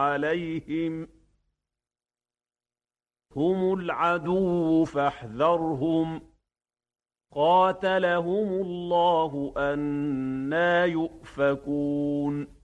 عليهم هم العدو فاحذرهم قاتلهم الله أنى يؤفكون